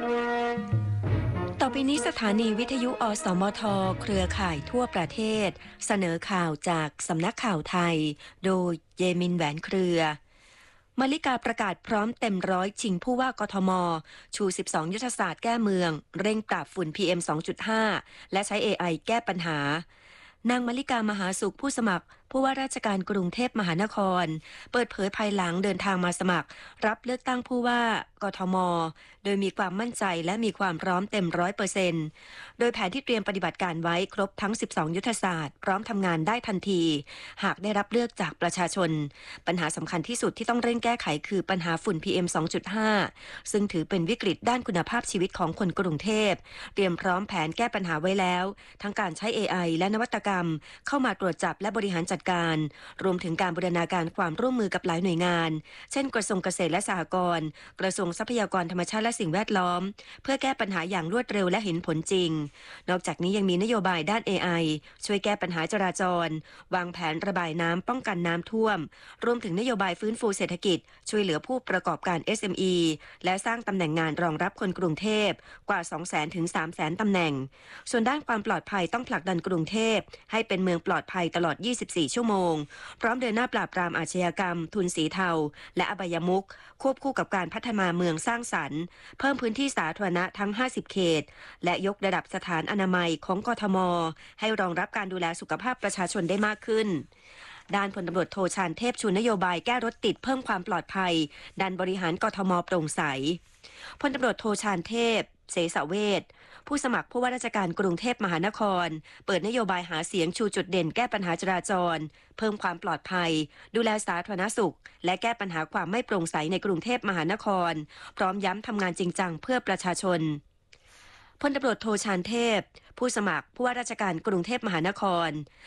ต่อไปนี้สถานีวิทยุอสมทเครือข่ายทั่วประเทศเสนอข่าวจากสำนักข่าวไทยโดยเยมินแหวนเครือมาริกาประกาศพร้อมเต็มร้อยชิงผู้ว่ากทมชู12ยุทธศาสตร์แก้เมืองเร่งปราบฝุ่น PM 2.5 และใช้ AI แก้ปัญหานางมาริกามหาสุขผู้สมัครผู้ว่าราชการกรุงเทพมหานครเปิดเผยภายหลังเดินทางมาสมัครรับเลือกตั้งผู้ว่ากทมโดยมีความมั่นใจและมีความพร้อมเต็ม100%โดยแผนที่เตรียมปฏิบัติการไว้ครบทั้ง12ยุทธศาสตร์พร้อมทำงานได้ทันทีหากได้รับเลือกจากประชาชนปัญหาสำคัญที่สุดที่ต้องเร่งแก้ไขคือปัญหาฝุ่น PM 2.5 ซึ่งถือเป็นวิกฤตด้านคุณภาพชีวิตของคนกรุงเทพเตรียมพร้อมแผนแก้ปัญหาไว้แล้วทั้งการใช้ AI และนวัตกรรมเข้ามาตรวจจับและบริหารจัดการรวมถึงการบูรณาการความร่วมมือกับหลายหน่วยงานเช่นกระทรวงเกษตรและสหกรณ์กระทรวงทรัพยากรธรรมชาติและสิ่งแวดล้อมเพื่อแก้ปัญหาอย่างรวดเร็วและเห็นผลจริงนอกจากนี้ยังมีนโยบายด้าน AI ช่วยแก้ปัญหาจราจรวางแผนระบายน้ำป้องกันน้ำท่วมรวมถึงนโยบายฟื้นฟูเศรษฐกิจช่วยเหลือผู้ประกอบการ SME และสร้างตำแหน่งงานรองรับคนกรุงเทพกว่า 200,000 ถึง 300,000 ตำแหน่งส่วนด้านความปลอดภัยต้องผลักดันกรุงเทพให้เป็นเมืองปลอดภัยตลอด24 ชั่วโมงพร้อมเดินหน้าปราบปรามอาชญากรรมทุนสีเทาและอบายมุขควบคู่กับการพัฒนาเมืองสร้างสรรค์เพิ่มพื้นที่สาธารณะทั้ง50เขตและยกระดับสถานอนามัยของกทมให้รองรับการดูแลสุขภาพประชาชนได้มากขึ้นด้านพลตำรวจโทชาญเทพชูนโยบายแก้รถติดเพิ่มความปลอดภัยดันบริหารกทมโปร่งใสพลตำรวจโทชาญเทพเสสเวชผู้สมัครผู้ว่าราชการกรุงเทพมหานครเปิดนโยบายหาเสียงชูจุดเด่นแก้ปัญหาจราจรเพิ่มความปลอดภัยดูแลสาธารณสุขและแก้ปัญหาความไม่โปร่งใสในกรุงเทพมหานครพร้อมย้ำทำงานจริงจังเพื่อประชาชนพลตำรวจโทชาญเทพผู้สมัครผู้ว่าราชการกรุงเทพมหานคร